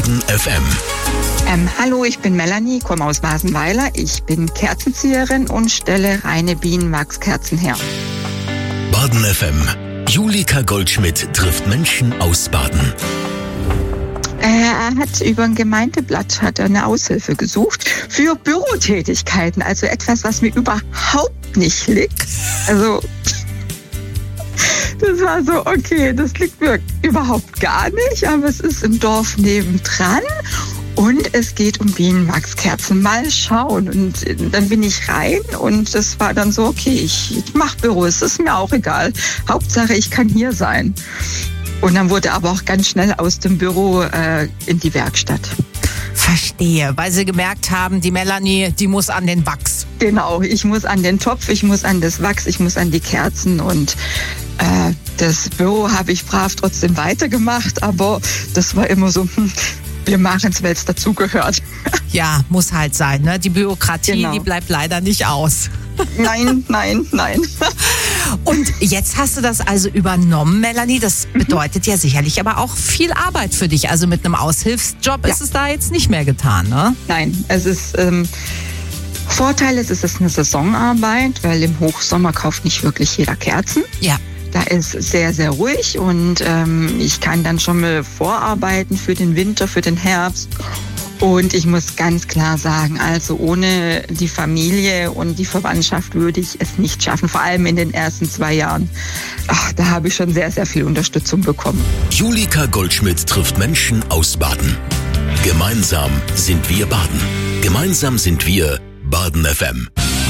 Baden FM. Hallo, ich bin Melanie, komme aus Wasenweiler. Ich bin Kerzenzieherin und stelle reine Bienenwachskerzen her. Baden FM. Julika Goldschmidt trifft Menschen aus Baden. Er hat über ein Gemeindeblatt eine Aushilfe gesucht für Bürotätigkeiten. Also etwas, was mir überhaupt nicht liegt. Also das war so, okay, das liegt mir überhaupt gar nicht. Aber es ist im Dorf nebendran. Und es geht um Bienenwachskerzen. Mal schauen. Und dann bin ich rein und das war dann so, okay, ich mache Büro, es ist mir auch egal. Hauptsache, ich kann hier sein. Und dann wurde aber auch ganz schnell aus dem Büro in die Werkstatt. Verstehe, weil sie gemerkt haben, die Melanie, die muss an den Wachs. Genau, ich muss an den Topf, ich muss an das Wachs, ich muss an die Kerzen und das Büro habe ich brav trotzdem weitergemacht, aber das war immer so, wir machen es, weil es dazugehört. Ja, muss halt sein, ne? Die Bürokratie, Genau. Die bleibt leider nicht aus. Nein. Und jetzt hast du das also übernommen, Melanie. Das bedeutet ja sicherlich aber auch viel Arbeit für dich. Also mit einem Aushilfsjob ist es da jetzt nicht mehr getan, ne? Nein, es ist Vorteil ist, es ist eine Saisonarbeit, weil im Hochsommer kauft nicht wirklich jeder Kerzen. Ja. Da ist sehr, sehr ruhig und ich kann dann schon mal vorarbeiten für den Winter, für den Herbst. Und ich muss ganz klar sagen, also ohne die Familie und die Verwandtschaft würde ich es nicht schaffen, vor allem in den ersten 2 Jahren. Da habe ich schon sehr, sehr viel Unterstützung bekommen. Julika Goldschmidt trifft Menschen aus Baden. Gemeinsam sind wir Baden. Gemeinsam sind wir Baden FM.